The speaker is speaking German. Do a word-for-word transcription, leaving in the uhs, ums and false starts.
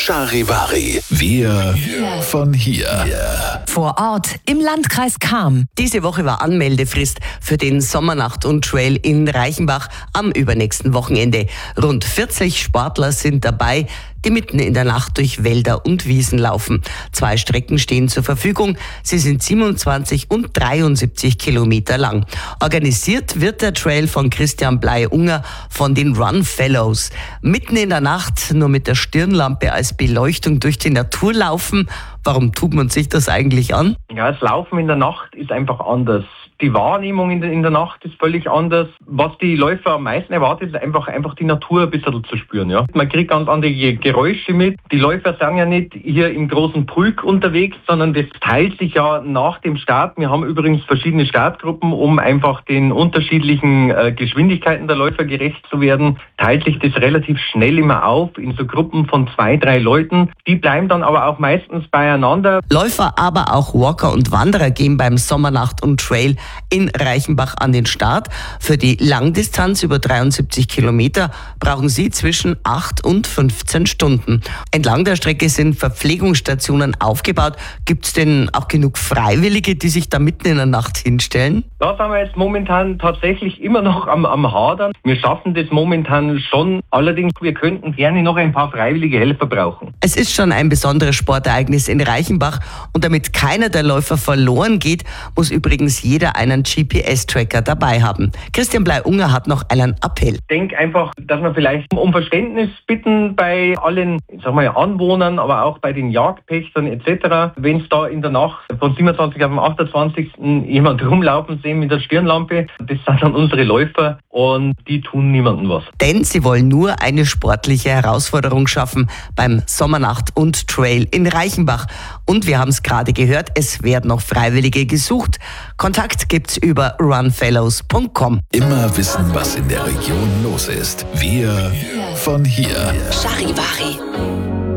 Charivari. Wir von hier. Vor Ort im Landkreis Cham. Diese Woche war Anmeldefrist für den Sommernacht- und Trail in Reichenbach am übernächsten Wochenende. Rund vierzig Sportler sind dabei, die mitten in der Nacht durch Wälder und Wiesen laufen. Zwei Strecken stehen zur Verfügung. Sie sind siebenundzwanzig und dreiundsiebzig Kilometer lang. Organisiert wird der Trail von Christian Bley-Unger von den Run Fellows. Mitten in der Nacht nur mit der Stirnlampe als Beleuchtung durch die Natur laufen. Warum tut man sich das eigentlich an? Ja, das Laufen in der Nacht ist einfach anders. Die Wahrnehmung in der, in der Nacht ist völlig anders. Was die Läufer am meisten erwartet, ist einfach, einfach die Natur ein bisschen zu spüren. Ja. Man kriegt ganz andere Geräusche mit. Die Läufer sind ja nicht hier im großen Pulk unterwegs, sondern das teilt sich ja nach dem Start. Wir haben übrigens verschiedene Startgruppen, um einfach den unterschiedlichen äh, Geschwindigkeiten der Läufer gerecht zu werden. Teilt sich das relativ schnell immer auf in so Gruppen von zwei, drei Leuten. Die bleiben dann aber auch meistens beieinander. Läufer, aber auch Walker und Wanderer gehen beim Sommernacht- und Trail in Reichenbach an den Start. Für die Langdistanz über dreiundsiebzig Kilometer brauchen sie zwischen acht und fünfzehn Stunden. Entlang der Strecke sind Verpflegungsstationen aufgebaut. Gibt es denn auch genug Freiwillige, die sich da mitten in der Nacht hinstellen? Da sind wir jetzt momentan tatsächlich immer noch am, am Hadern. Wir schaffen das momentan schon. Allerdings, wir könnten gerne noch ein paar freiwillige Helfer brauchen. Es ist schon ein besonderes Sportereignis in Reichenbach und damit keiner der Läufer verloren geht, muss übrigens jeder einen G P S-Tracker dabei haben. Christian Bley-Unger hat noch einen Appell. Ich denke einfach, dass wir vielleicht um Verständnis bitten bei allen, ich sag mal, Anwohnern, aber auch bei den Jagdpächtern et cetera. Wenn es da in der Nacht von siebenundzwanzig auf den achtundzwanzigsten jemand rumlaufen sehen mit der Stirnlampe, das sind dann unsere Läufer und die tun niemandem was. Denn sie wollen nur eine sportliche Herausforderung schaffen beim Sommernacht- und Trail in Reichenbach. Und wir haben es gerade gehört, es werden noch Freiwillige gesucht. Kontakt gibt's über runfellows punkt com. Immer wissen, was in der Region los ist. Wir von hier. Charivari.